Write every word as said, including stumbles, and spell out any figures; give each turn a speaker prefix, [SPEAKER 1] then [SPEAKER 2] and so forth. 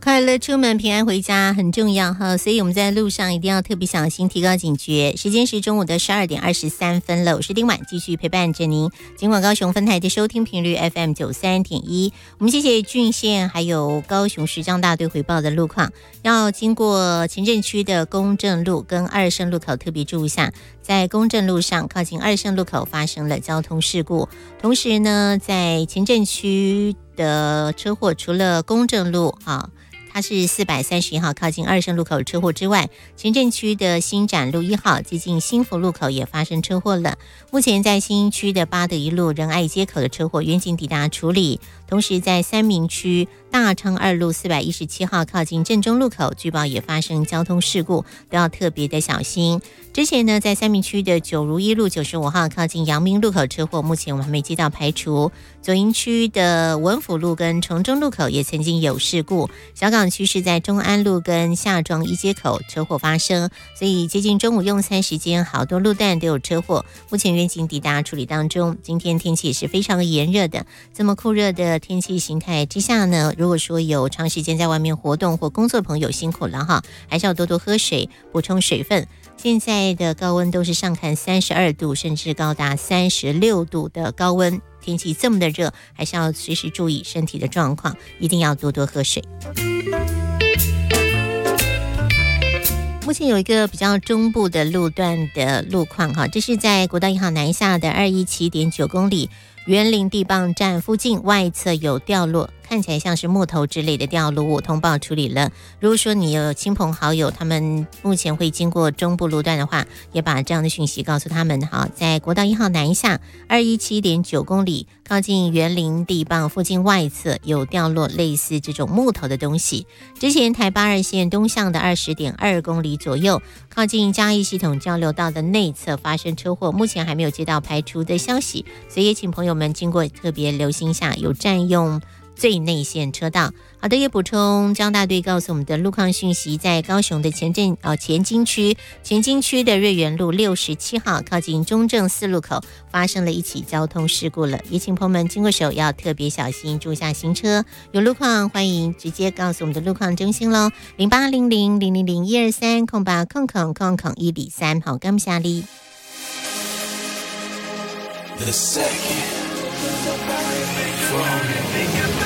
[SPEAKER 1] 快乐出门，平安回家很重要哈，所以我们在路上一定要特别小心，提高警觉。时间是中午的十二点二十三分了，我是丁婉，继续陪伴着您。尽管高雄分台的收听频率 F M 九三点一，我们谢谢郡县还有高雄市江大队回报的路况，要经过前镇区的公正路跟二圣路口，特别注意一下，在公正路上靠近二圣路口发生了交通事故，同时呢，在前镇区的车祸，除了公正路啊。它是四百三十一号靠近二圣路口车祸之外，前镇区的新展路一号接近新福路口也发生车祸了。目前在新区的八德一路仁爱街口的车祸远警抵达处理，同时在三民区大昌二路四百一十七号靠近正中路口，据报也发生交通事故，都要特别的小心。之前呢，在三民区的九如一路九十五号靠近阳明路口车祸，目前我们还没接到排除。左营区的文府路跟城中路口也曾经有事故，小港区是在中安路跟下庄一街口车祸发生，所以接近中午用餐时间，好多路段都有车祸。目前远警抵达处理当中。今天天气也是非常炎热的，这么酷热的天气形态之下呢，如果说有长时间在外面活动或工作的朋友辛苦了哈，还是要多多喝水，补充水分。现在的高温都是上看三十二度，甚至高达三十六度的高温，天气这么的热，还是要随时注意身体的状况，一定要多多喝水。目前有一个比较中部的路段的路况哈，这是在国道一号南下的二一七点九公里园林地磅站附近外侧有掉落，看起来像是木头之类的掉落物，通报处理了。如果说你有亲朋好友，他们目前会经过中部路段的话，也把这样的讯息告诉他们哈。在国道一号南下二一七点九公里靠近园林地磅附近外侧有掉落类似这种木头的东西。之前台八二线东向的二十点二公里左右，靠近嘉义系统交流道的内侧发生车祸，目前还没有接到排除的消息，所以也请朋友们经过特别留心一下，有占用最内线车道。好的，也补充江大队告诉我们的路况讯息，在高雄的前镇呃前金区前金区的瑞园路六十七号靠近中正四路口发生了一起交通事故了，也请朋友们经过手要特别小心，注意下行车。有路况欢迎直接告诉我们的路况中心咯，零八零零零零零一二三空八空空空空一比三。好，感谢你。
[SPEAKER 2] The second from